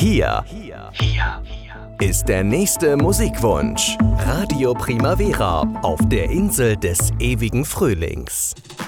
Hier ist der nächste Musikwunsch. Radio Primavera auf der Insel des ewigen Frühlings.